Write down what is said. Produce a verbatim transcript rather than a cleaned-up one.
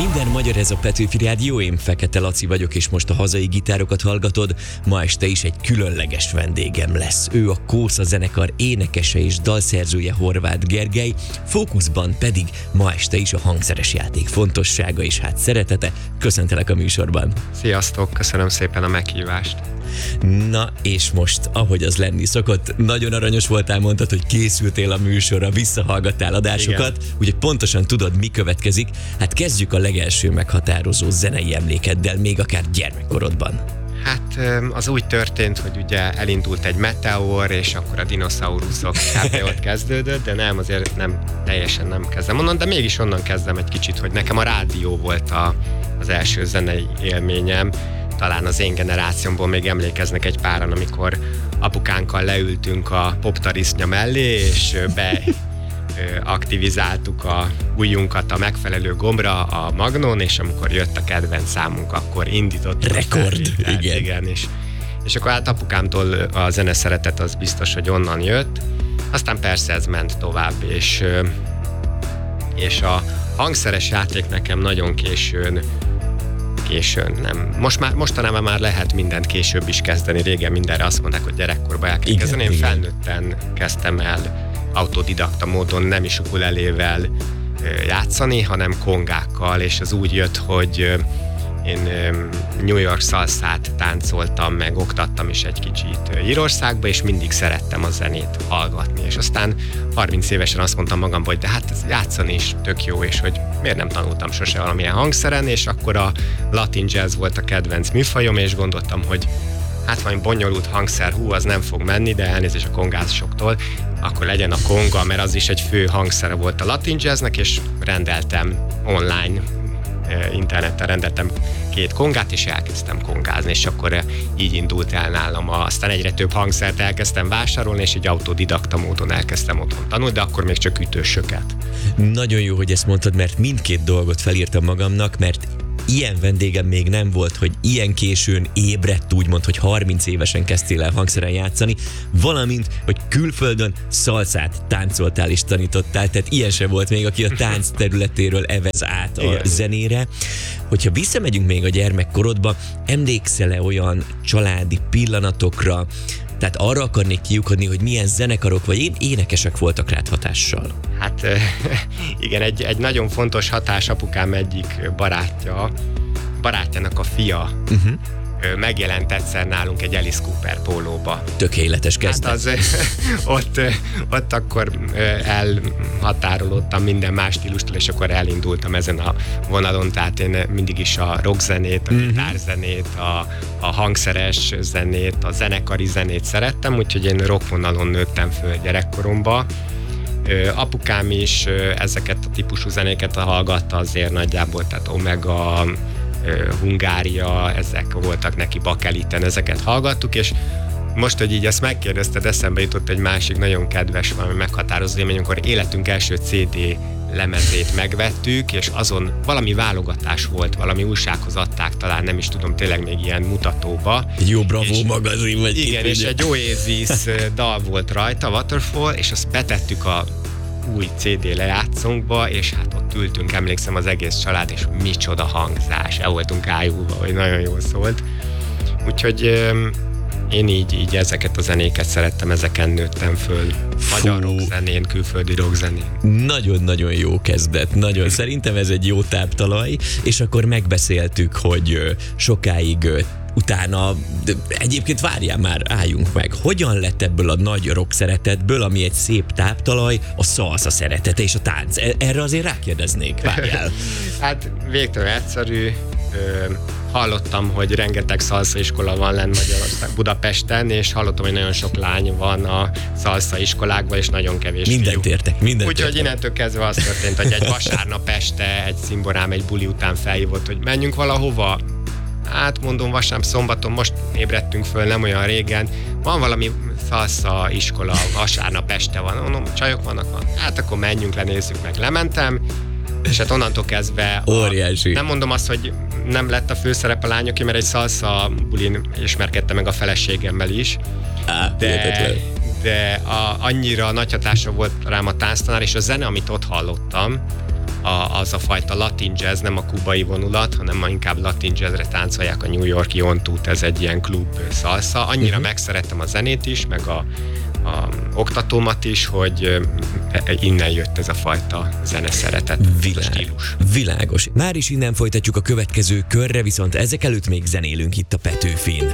Minden magyar, ez a Petőfi Rádió, én Fekete Laci vagyok, és most a hazai gitárokat hallgatod. Ma este is egy különleges vendégem lesz. Ő a Kósza zenekar énekese és dalszerzője, Horváth Gergely, fókuszban pedig ma este is a hangszeres játék fontossága és hát szeretete. Köszöntelek a műsorban. Sziasztok, köszönöm szépen a meghívást. Na, és most, ahogy az lenni szokott, nagyon aranyos voltál, mondtad, hogy készültél a műsorra, visszahallgattál adásokat, úgyhogy pontosan tudod, mi következik. Hát kezdjük a legelső meghatározó zenei emlékeddel, még akár gyermekkorodban. Hát az úgy történt, hogy ugye elindult egy meteor, és akkor a dinoszauruszok kb. Ott kezdődött, de nem, azért nem teljesen nem kezdem onnan, de mégis onnan kezdem egy kicsit, hogy nekem a rádió volt a, az első zenei élményem. Talán az én generációmból még emlékeznek egy páran, amikor apukánkkal leültünk a poptarisznya mellé, és beaktivizáltuk a ujjunkat a megfelelő gombra a magnon, és amikor jött a kedvenc számunk, akkor indítottuk. Rekord, fel, igen. igen és, és akkor hát apukámtól a zeneszeretet az biztos, hogy onnan jött. Aztán persze ez ment tovább, és, és a hangszeres játék nekem nagyon későn későn, nem. Most már, mostanában már lehet mindent később is kezdeni. Régen mindenre azt mondták, hogy gyerekkorban el kell kezdeni. Én felnőtten kezdtem el autodidakta módon, nem is ukulelével játszani, hanem kongákkal, és az úgy jött, hogy én New York szalszát táncoltam, meg oktattam is egy kicsit Írországba, és mindig szerettem a zenét hallgatni. És aztán harminc évesen azt mondtam magamban, hogy de hát ez játszani is tök jó, és hogy miért nem tanultam sose valamilyen hangszeren, és akkor a latin jazz volt a kedvenc műfajom, és gondoltam, hogy hát valami bonyolult hangszer, hú, az nem fog menni, de elnézést a kongásoktól, akkor legyen a konga, mert az is egy fő hangszere volt a latin jazznek, és rendeltem online, interneten rendeltem két kongát, és elkezdtem kongázni, és akkor így indult el nálam. Aztán egyre több hangszert elkezdtem vásárolni, és egy autodidakta módon elkezdtem otthon tanulni, de akkor még csak ütősöket. Nagyon jó, hogy ezt mondtad, mert mindkét dolgot felírtam magamnak, mert ilyen vendégem még nem volt, hogy ilyen későn ébredt, úgymond, hogy harminc évesen kezdtél el hangszeren játszani, valamint, hogy külföldön szalszát táncoltál és tanítottál, tehát ilyen sem volt még, aki a tánc területéről evez át a Igen. zenére. Hogyha visszamegyünk még a gyermekkorodba, emlékszel-e olyan családi pillanatokra, tehát arra akarnék kiukadni, hogy milyen zenekarok vagy én énekesek voltak rád hatással? Hát igen, egy, egy nagyon fontos hatás, apukám egyik barátja, barátjának a fia uh-huh. megjelent egyszer nálunk egy Alice Cooper pólóba. Tökéletes kezdet. Hát az, ott, ott akkor elhatárolódtam minden más stílustól, és akkor elindultam ezen a vonalon, tehát én mindig is a rockzenét, a gitárzenét, a, a hangszeres zenét, a zenekari zenét szerettem, úgyhogy én rock vonalon nőttem föl gyerekkoromba. Apukám is ezeket a típusú zenéket hallgatta azért nagyjából, tehát Omega, Hungária, ezek voltak neki, Bakeliten, ezeket hallgattuk, és most, hogy így ezt megkérdezted, eszembe jutott egy másik nagyon kedves, valami meghatározó élmény, amikor életünk első cé dé lemezét megvettük, és azon valami válogatás volt, valami újsághoz adták, talán nem is tudom, tényleg még ilyen mutatóba. Egy jó Bravo magazin vagy. Igen, és egy Oasis dal volt rajta, Waterfall, és azt betettük a új cé dé lejátszónkba, és hát ott ültünk, emlékszem, az egész család, és micsoda hangzás, el voltunk ájulva, hogy nagyon jól szólt. Úgyhogy én így, így ezeket a zenéket szerettem, ezeken nőttem föl. Magyar rockzenén, külföldi rockzenén. Nagyon-nagyon jó kezdet, nagyon. Szerintem ez egy jó táptalaj, és akkor megbeszéltük, hogy sokáig utána, egyébként várjál már, álljunk meg. Hogyan lett ebből a nagy rock szeretetből, ami egy szép táptalaj, a szalsza szeretete és a tánc? Erre azért rákérdeznék, várjál. Hát végtelen egyszerű. Hallottam, hogy rengeteg szalsza iskola van lenn Magyarország, Budapesten, és hallottam, hogy nagyon sok lány van a szalsza iskolákban, és nagyon kevés mindent fiú. értek, mindent Úgyhogy értek. innentől kezdve az történt, hogy egy vasárnap este egy szimborám egy buli után felhívott, hogy menjünk valahova. Hát mondom, vasárnap, szombaton, most ébredtünk föl, nem olyan régen. Van valami szalsza iskola, vasárnap este van. Mondom, csajok vannak, van. Hát akkor menjünk le, nézzük meg. Lementem, és hát onnantól kezdve óriási. A, nem mondom azt, hogy nem lett a főszerep a lányoké, mert egy szalsza bulin ismerkedtem meg a feleségemmel is. Á, de, de a, annyira nagy hatása volt rám a tánctanár, és a zene, amit ott hallottam, a, az a fajta latin jazz, nem a kubai vonulat, hanem ma inkább latin jazzre táncolják a New York-i Ontút, ez egy ilyen klub szalsza. Annyira uh-huh. megszerettem a zenét is, meg a, a oktatómat is, hogy innen jött ez a fajta zeneszeretet, Világ, a stílus. Világos. Már is innen folytatjuk a következő körre, viszont ezek előtt még zenélünk itt a Petőfin.